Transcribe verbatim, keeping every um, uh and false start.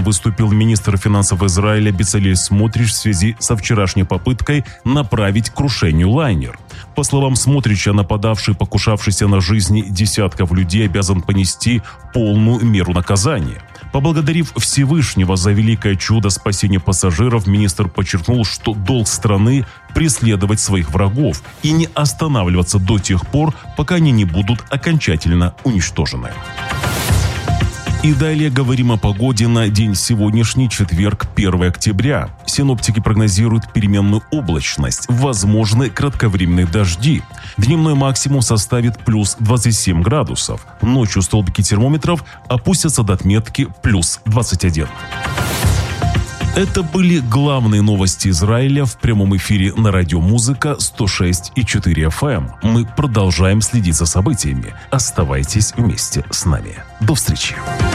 выступил министр финансов Израиля Бецалель Смотрич в связи со вчерашней попыткой направить к крушению лайнер. По словам Смотрича, нападавший, покушавшийся на жизни десятков людей, обязан понести полную меру наказания. Поблагодарив Всевышнего за великое чудо спасения пассажиров, министр подчеркнул, что долг страны – преследовать своих врагов и не останавливаться до тех пор, пока они не будут окончательно уничтожены. И далее говорим о погоде на день сегодняшний, четверг, первое октября. Синоптики прогнозируют переменную облачность, возможны кратковременные дожди. Дневной максимум составит плюс двадцать семь градусов. Ночью столбики термометров опустятся до отметки плюс двадцать один. Это были главные новости Израиля в прямом эфире на радио Музыка сто шесть и четыре эф эм. Мы продолжаем следить за событиями. Оставайтесь вместе с нами. До встречи.